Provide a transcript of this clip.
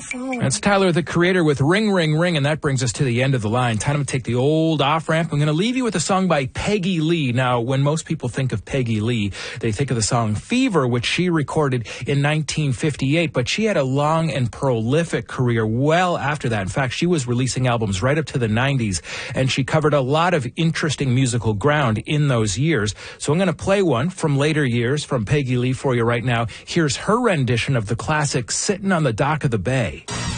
That's Tyler, the Creator, with Ring, Ring, Ring, and that brings us to the end of the line. Time to take the old off-ramp. I'm going to leave you with a song by Peggy Lee. Now, when most people think of Peggy Lee, they think of the song Fever, which she recorded in 1958, but she had a long and prolific career well after that. In fact, she was releasing albums right up to the 90s, and she covered a lot of interesting musical ground in those years. So I'm going to play one from later years from Peggy Lee for you right now. Here's her rendition of the classic Sittin' on the Dock of the Bay.